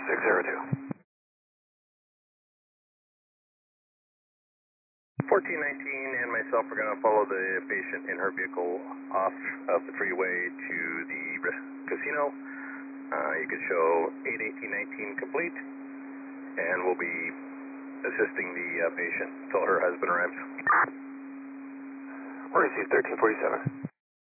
602. 1419 and myself are going to follow the patient in her vehicle off of the freeway to the casino. You can show 81819 complete, and we'll be assisting the patient until her husband arrives. Emergency 1347.